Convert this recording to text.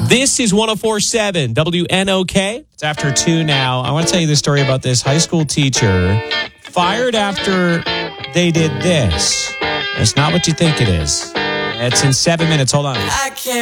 This is 104.7 WNOK. It's after 2 now. I want to tell you the story about this high school teacher fired after they did this. It's not what you think it is. It's in 7 minutes. Hold on.